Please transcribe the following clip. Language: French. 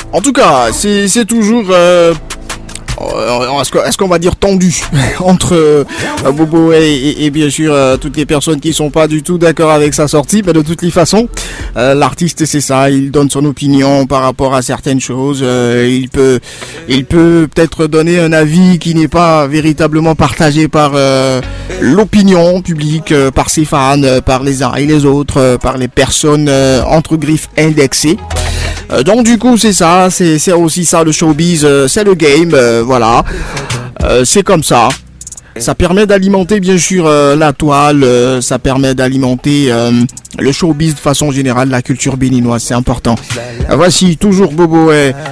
En tout cas, c'est toujours est-ce qu'on va dire tendu entre Bobo et bien sûr toutes les personnes qui sont pas du tout d'accord avec sa sortie. Mais de toutes les façons, l'artiste c'est ça, il donne son opinion par rapport à certaines choses. Il peut peut-être donner un avis qui n'est pas véritablement partagé par l'opinion publique, par ses fans, par les uns et les autres, par les personnes entre griffes indexées. Donc du coup c'est ça, c'est aussi ça le showbiz, c'est le game, voilà, c'est comme ça. Ça permet d'alimenter bien sûr la toile, ça permet d'alimenter le showbiz de façon générale, la culture béninoise, c'est important. Voici toujours Bobo